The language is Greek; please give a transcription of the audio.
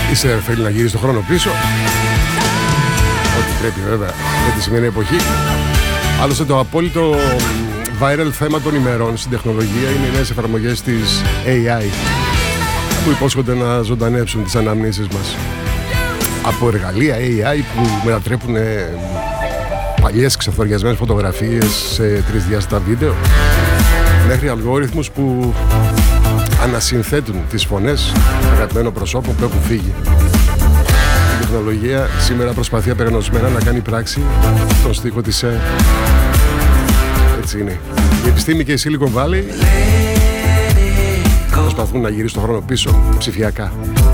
Θέλει να γυρίσει τον χρόνο πίσω. Ό,τι πρέπει βέβαια για τη σημερινή εποχή. Άλλωστε το απόλυτο viral θέμα των ημερών στην τεχνολογία είναι οι νέες εφαρμογές της AI που υπόσχονται να ζωντανέψουν τις αναμνήσεις μας. Από εργαλεία AI που μετατρέπουν παλιές ξεθοριασμένες φωτογραφίες σε τρισδιάστατα βίντεο, μέχρι αλγόριθμους που ανασυνθέτουν τις φωνές αγαπημένων προσώπων που έχουν φύγει. Η τεχνολογία σήμερα προσπαθεί απεγνωσμένα να κάνει πράξη τον στίχο της έτσι είναι. Η επιστήμη και η Silicon Valley προσπαθούν να γυρίσουν τον χρόνο πίσω ψηφιακά.